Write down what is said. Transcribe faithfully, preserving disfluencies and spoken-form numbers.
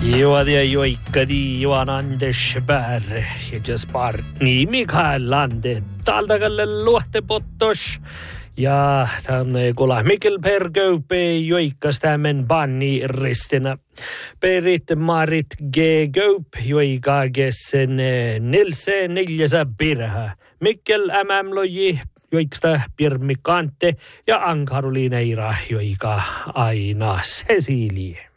Juodia joikkadi Johan Anders Berg ja Jaspar niin Mikael Lande taltakalle luohtepottos ja tänne kuulla Mikkel Per Köpe joikkas tämän banni ristinä. Perit Marit G. Köp joikaagessen Nilse neljäsä pirhä. Mikkel M M Loji joiksta Pirmi Kante ja Ann-Karoliina Ira joika aina Cecilie.